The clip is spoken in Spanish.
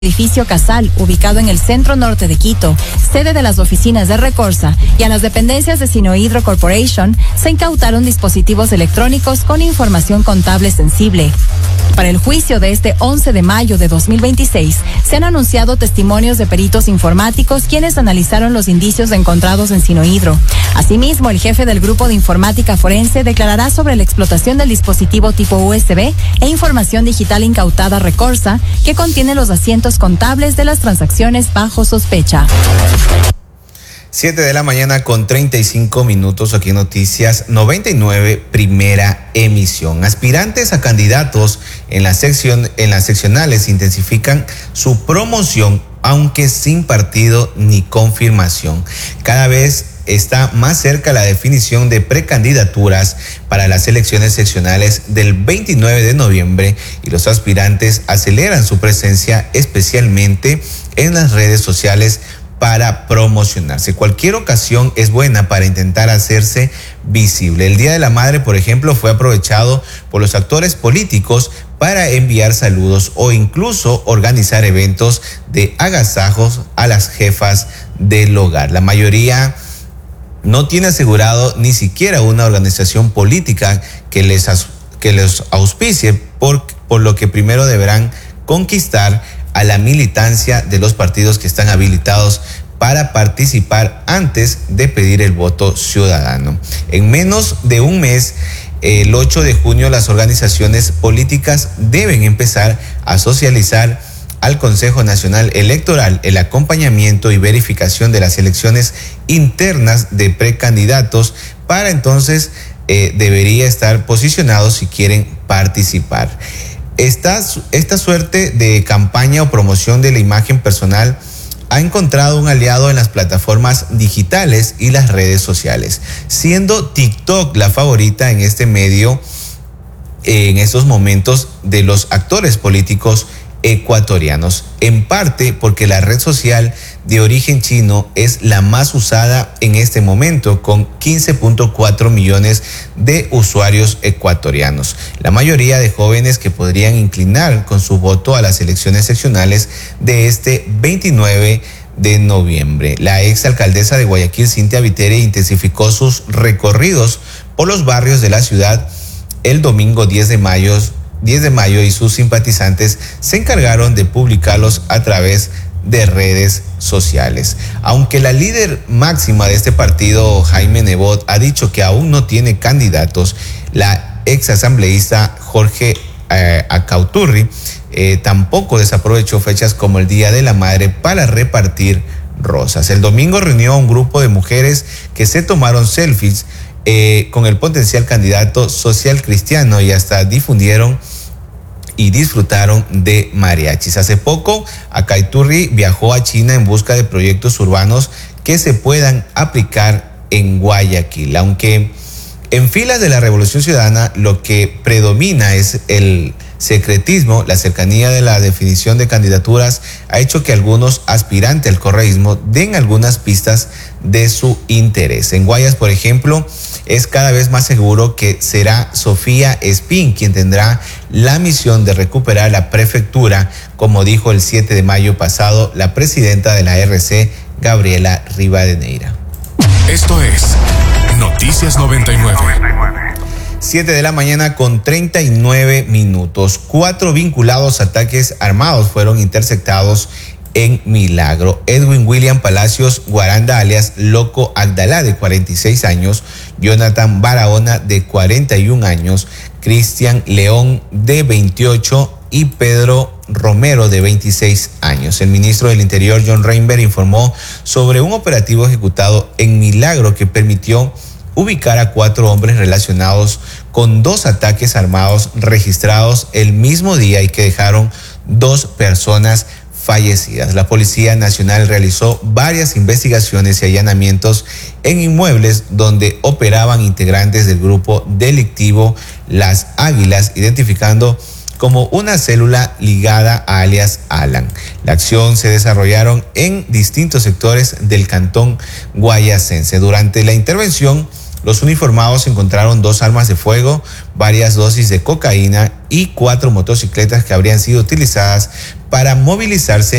edificio Casal, ubicado en el centro norte de Quito, sede de las oficinas de Recorsa, y a las dependencias de Sinohydro Corporation, se incautaron dispositivos electrónicos con información contable sensible. Para el juicio de este 11 de mayo de 2026, se han anunciado testimonios de peritos informáticos quienes analizaron los indicios encontrados en Sinohydro. Asimismo, el jefe del grupo de informática forense declarará sobre la explotación del dispositivo tipo USB e información digital incautada Recorsa, que contiene los asientos contables de las transacciones bajo sospecha. 7 de la mañana con 35 minutos aquí en Noticias 99, primera emisión. Aspirantes a candidatos en las seccionales intensifican su promoción, aunque sin partido ni confirmación. Cada vez está más cerca la definición de precandidaturas para las elecciones seccionales del 29 de noviembre y los aspirantes aceleran su presencia, especialmente en las redes sociales, para promocionarse. Cualquier ocasión es buena para intentar hacerse visible. El Día de la Madre, por ejemplo, fue aprovechado por los actores políticos para enviar saludos o incluso organizar eventos de agasajos a las jefas del hogar. La mayoría no tiene asegurado ni siquiera una organización política que les auspicie, por lo que primero deberán conquistar a la militancia de los partidos que están habilitados para participar antes de pedir el voto ciudadano. En menos de un mes, el 8 de junio, las organizaciones políticas deben empezar a socializar al Consejo Nacional Electoral el acompañamiento y verificación de las elecciones internas de precandidatos. Para entonces debería estar posicionados si quieren participar. Esta suerte de campaña o promoción de la imagen personal ha encontrado un aliado en las plataformas digitales y las redes sociales, siendo TikTok la favorita en este medio en estos momentos de los actores políticos ecuatorianos, en parte porque la red social de origen chino es la más usada en este momento, con 15.4 millones de usuarios ecuatorianos, la mayoría de jóvenes que podrían inclinar con su voto a las elecciones seccionales de este 29 de noviembre. La exalcaldesa de Guayaquil, Cintia Viteri, intensificó sus recorridos por los barrios de la ciudad el domingo 10 de mayo y sus simpatizantes se encargaron de publicarlos a través de redes sociales. Aunque la líder máxima de este partido, Jaime Nebot, ha dicho que aún no tiene candidatos, la exasambleísta Jorge Acauturri tampoco desaprovechó fechas como el Día de la Madre para repartir rosas. El domingo reunió a un grupo de mujeres que se tomaron selfies con el potencial candidato social cristiano y hasta difundieron y disfrutaron de mariachis. Hace poco, Acauturri viajó a China en busca de proyectos urbanos que se puedan aplicar en Guayaquil. Aunque en filas de la Revolución Ciudadana lo que predomina es el secretismo, la cercanía de la definición de candidaturas ha hecho que algunos aspirantes al correísmo den algunas pistas de su interés. En Guayas, por ejemplo, es cada vez más seguro que será Sofía Espín quien tendrá la misión de recuperar la prefectura, como dijo el 7 de mayo pasado la presidenta de la RC, Gabriela Rivadeneira. Esto es Noticias 99. 7 de la mañana con 39 minutos. 4 vinculados a ataques armados fueron interceptados en Milagro. Edwin William Palacios Guaranda, alias Loco Agdalá, de 46 años, Jonathan Barahona, de 41 años, Cristian León, de 28, y Pedro Romero, de 26 años. El ministro del Interior, John Reinberg, informó sobre un operativo ejecutado en Milagro que permitió ubicar a 4 hombres relacionados con 2 ataques armados registrados el mismo día y que dejaron 2 personas fallecidas. La Policía Nacional realizó varias investigaciones y allanamientos en inmuebles donde operaban integrantes del grupo delictivo Las Águilas, identificando como una célula ligada a alias Alan. La acción se desarrollaron en distintos sectores del cantón guayacense. Durante la intervención Los uniformados encontraron 2 armas de fuego, varias dosis de cocaína y 4 motocicletas que habrían sido utilizadas para movilizarse